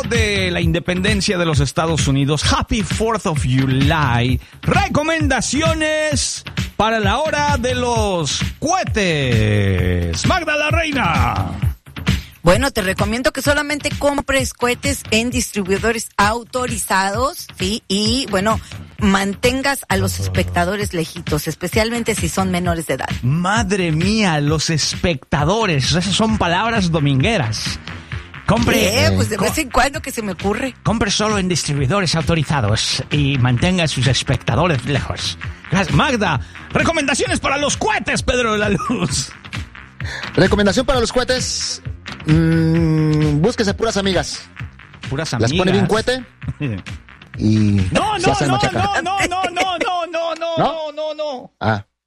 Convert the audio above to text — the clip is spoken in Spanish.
de la independencia de los Estados Unidos, Happy 4th of July, recomendaciones para la hora de los cohetes. Magda la Reina. Bueno, te recomiendo que solamente compres cohetes en distribuidores autorizados, ¿sí? Y, bueno, mantengas a los espectadores lejitos, especialmente si son menores de edad. Madre mía, los espectadores, esas son palabras domingueras. Compre, pues de vez en cuando que se me ocurre. Compre solo en distribuidores autorizados y mantenga a sus espectadores lejos. Gracias. Magda, recomendaciones para los cohetes, Pedro de la Luz. Recomendación para los cohetes. Búsquese puras amigas. Puras amigas. Las pone bien cohete. Y no. se hace machacar. No. Ah.